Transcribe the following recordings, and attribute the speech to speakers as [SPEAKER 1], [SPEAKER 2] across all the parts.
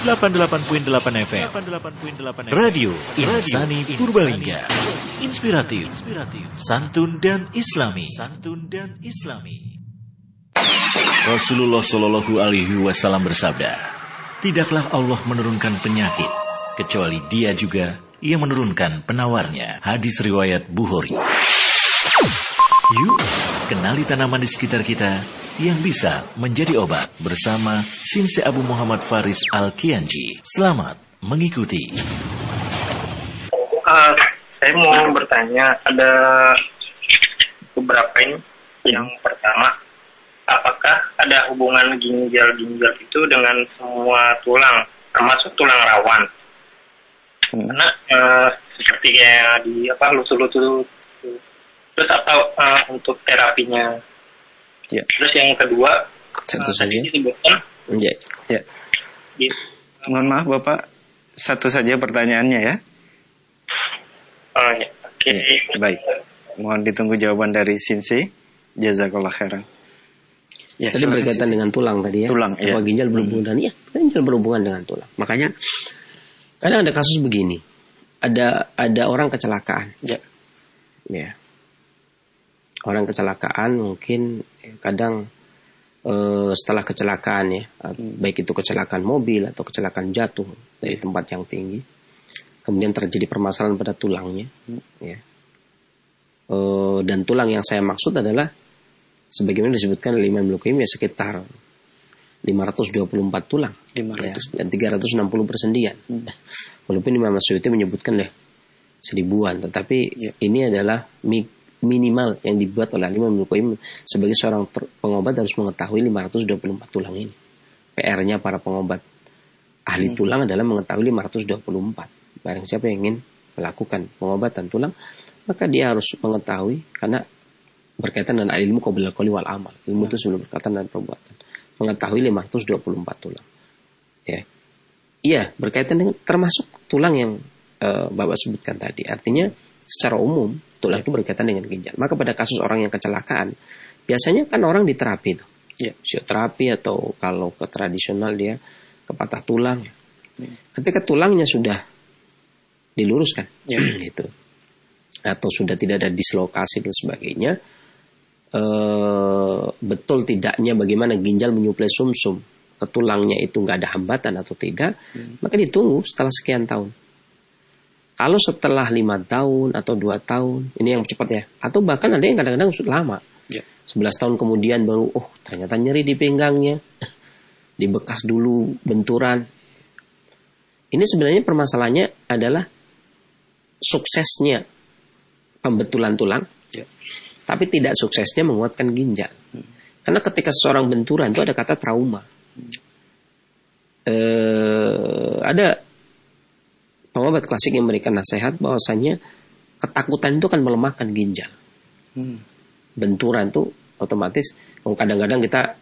[SPEAKER 1] 88.8 FM. Radio Insani Purbalingga. Inspiratif, santun dan Islami. Rasulullah Shallallahu Alaihi Wasallam bersabda, tidaklah Allah menurunkan penyakit kecuali Dia juga yang menurunkan penawarnya. Hadis riwayat Bukhari. Yuk, kenali tanaman di sekitar kita yang bisa menjadi obat bersama Sinse Abu Muhammad Faris Al-Kianji. Selamat mengikuti.
[SPEAKER 2] Saya mau bertanya, ada beberapa ini. Yang pertama, apakah ada hubungan ginjal itu dengan semua tulang, termasuk tulang rawan? Karena seperti kayak di lutut, terus atau untuk terapinya. Ya. Terus yang kedua, tadi disebutkan.
[SPEAKER 3] Ya. Mohon maaf Bapak, satu saja pertanyaannya ya.
[SPEAKER 2] Oh ya, oke.
[SPEAKER 3] Ya, baik. Mohon ditunggu jawaban dari Sinsi. Jazakallah khairan. Ya,
[SPEAKER 4] tadi berkaitan dengan tulang tadi ya.
[SPEAKER 3] Tulang, ya.
[SPEAKER 4] Ginjal berhubungan dengan ginjal berhubungan dengan tulang. Makanya kadang ada kasus begini. Ada orang kecelakaan. Ya. Orang kecelakaan mungkin kadang setelah kecelakaan ya, baik itu kecelakaan mobil atau kecelakaan jatuh dari tempat yang tinggi, kemudian terjadi permasalahan pada tulangnya, ya. Dan tulang yang saya maksud adalah sebagaimana disebutkan oleh Imam Al-Qayyim ya, sekitar 524 tulang, 500. Ya, dan 360 persendian. Walaupun Imam Suyuti menyebutkan 1000-an, tetapi ini adalah minimal yang dibuat oleh Imam Al-Qayyim. Sebagai seorang pengobat harus mengetahui 524 tulang ini. PR-nya para pengobat ahli tulang adalah mengetahui 524. Barang siapa yang ingin melakukan pengobatan tulang, maka dia harus mengetahui, karena berkaitan dengan ilmu qabla al-qawli wal amal. Ilmu itu sebelum perkataan dan perbuatan. Mengetahui 524 tulang. Ya. Iya, berkaitan dengan termasuk tulang yang Bapak sebutkan tadi. Artinya secara umum tulang itu berkaitan dengan ginjal. Maka pada kasus orang yang kecelakaan, biasanya kan orang diterapi itu. Fisioterapi atau kalau ke tradisional dia ke patah tulang. Ketika tulangnya sudah diluruskan, gitu, atau sudah tidak ada dislokasi dan sebagainya, betul tidaknya bagaimana ginjal menyuplai sumsum ke tulangnya itu nggak ada hambatan atau tidak, maka ditunggu setelah sekian tahun. Kalau setelah 5 tahun atau 2 tahun, ini yang cepat ya, atau bahkan ada yang kadang-kadang sudah lama, 11 tahun kemudian baru, ternyata nyeri di pinggangnya, di bekas dulu benturan. Ini sebenarnya permasalahannya adalah suksesnya pembetulan tulang, tapi tidak suksesnya menguatkan ginjal. Karena ketika seseorang benturan itu ada kata trauma. Ada pengobat klasik yang memberikan nasihat bahwasanya ketakutan itu kan melemahkan ginjal. Benturan itu otomatis, kadang-kadang kita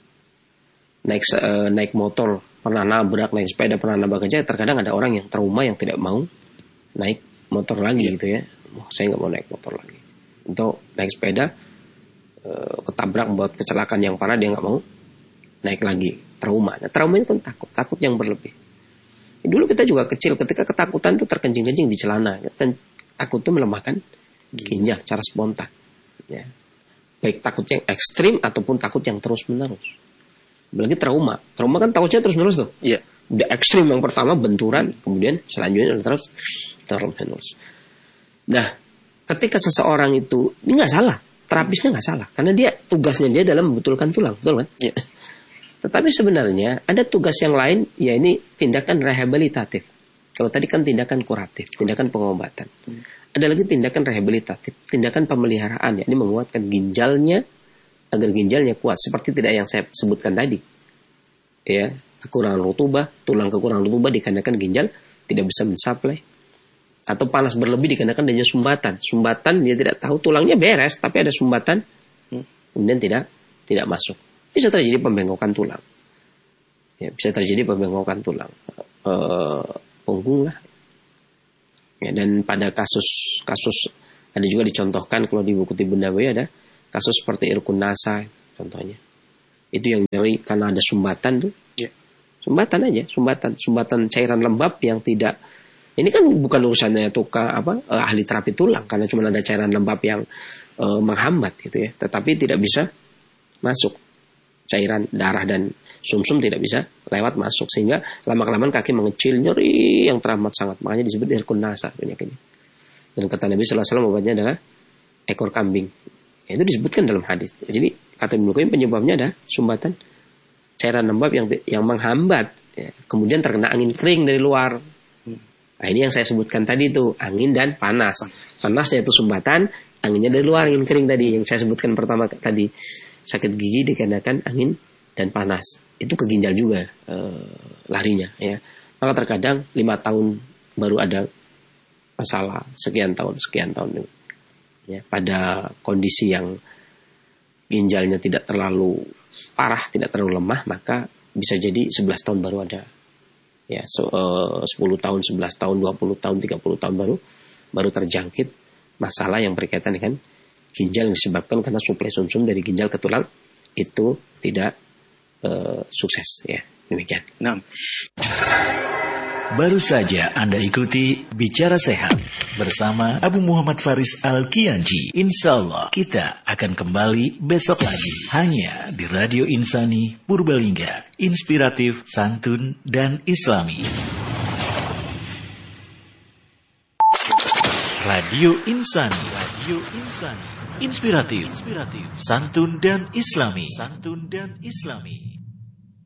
[SPEAKER 4] naik motor pernah nabrak, naik sepeda pernah nabrak aja, terkadang ada orang yang trauma yang tidak mau naik motor lagi gitu ya. Saya nggak mau naik motor lagi. Untuk naik sepeda ketabrak membuat kecelakaan yang parah, dia nggak mau naik lagi. Trauma. Nah, trauma itu kan takut yang berlebih. Dulu kita juga kecil, ketika ketakutan itu terkencing-kencing di celana, dan takut itu melemahkan ginjal secara spontan. Ya. Baik takut yang ekstrim ataupun takut yang terus-menerus. Apalagi trauma kan takutnya terus-menerus tuh. Iya. Udah ekstrim yang pertama benturan, kemudian selanjutnya terus-menerus. Nah, ketika seseorang itu, ini nggak salah, terapisnya nggak salah, karena dia tugasnya dia dalam membetulkan tulang, betul kan? Iya. Tetapi sebenarnya ada tugas yang lain, ya ini tindakan rehabilitatif. Kalau tadi kan tindakan kuratif, tindakan pengobatan. Ada lagi tindakan rehabilitatif, tindakan pemeliharaan, ya ini menguatkan ginjalnya agar ginjalnya kuat. Seperti tidak yang saya sebutkan tadi, ya kekurangan rutubah, tulang kekurangan rutubah dikarenakan ginjal tidak bisa mensuplai, atau panas berlebih dikarenakan adanya sumbatan dia tidak tahu tulangnya beres, tapi ada sumbatan, kemudian tidak masuk. Bisa terjadi pembengkokan tulang. Ya, bisa terjadi pembengkokan tulang. Punggung lah. Ya, dan pada kasus ada juga dicontohkan kalau di buku Tibbun Nabawi ada kasus seperti irkun nasa contohnya. Itu yang nyeri karena ada sumbatan tuh. Sumbatan aja, sumbatan cairan lembab yang tidak. Ini kan bukan urusannya ahli terapi tulang karena cuma ada cairan lembab yang menghambat gitu ya. Tetapi tidak bisa masuk cairan darah dan sumsum tidak bisa lewat masuk sehingga lama-kelamaan kaki mengecil, nyeri yang teramat sangat. Makanya disebut irkun nasa penyakitnya. Dan kata Nabi sallallahu alaihi wasallam obatnya adalah ekor kambing. Itu disebutkan dalam hadis. Jadi kata Ibnu Qayyim penyebabnya ada sumbatan cairan lembab yang menghambat, ya. Kemudian terkena angin kering dari luar. Nah, ini yang saya sebutkan tadi itu angin dan panas. Panasnya itu sumbatan, anginnya dari luar, angin kering tadi yang saya sebutkan pertama tadi. Sakit gigi dikarenakan angin dan panas. Itu ke ginjal juga larinya, ya. Maka terkadang 5 tahun baru ada masalah, sekian tahun. Ya, pada kondisi yang ginjalnya tidak terlalu parah, tidak terlalu lemah, maka bisa jadi 11 tahun baru ada. Ya, 10 tahun, 11 tahun, 20 tahun, 30 tahun baru terjangkit masalah yang berkaitan dengan ginjal yang disebabkan karena suplai sumsum dari ginjal ke tulang itu tidak sukses, ya. Demikian.
[SPEAKER 3] Nah.
[SPEAKER 1] Baru saja Anda ikuti Bicara Sehat bersama Abu Muhammad Faris Al-Kianji. Insya Allah kita akan kembali besok lagi hanya di Radio Insani Purbalingga. Inspiratif, santun, dan islami. Radio Insani. Inspiratif, santun, dan islami.